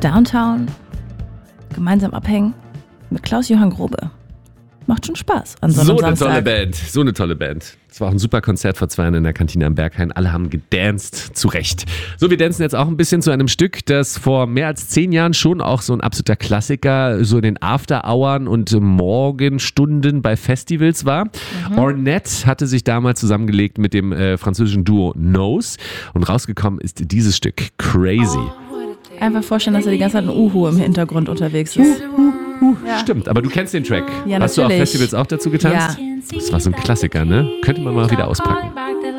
Downtown, gemeinsam abhängen mit Klaus-Johann Grobe. Macht schon Spaß an so einem Samstag. So eine tolle Band. Es war auch ein super Konzert vor 2 Jahren in der Kantine am Berghain. Alle haben gedanced, zu Recht. So, wir dancen jetzt auch ein bisschen zu einem Stück, das vor mehr als 10 Jahren schon auch so ein absoluter Klassiker so in den After-Hours und Morgenstunden bei Festivals war. Ornette hatte sich damals zusammengelegt mit dem französischen Duo Nose und rausgekommen ist dieses Stück, Crazy. Einfach vorstellen, dass er die ganze Zeit ein Uhu im Hintergrund unterwegs ist. Ja. Stimmt, aber du kennst den Track. Ja, Hast du auf natürlich. Festivals auch dazu getanzt? Ja. Das war so ein Klassiker, ne? Könnte man mal wieder auspacken.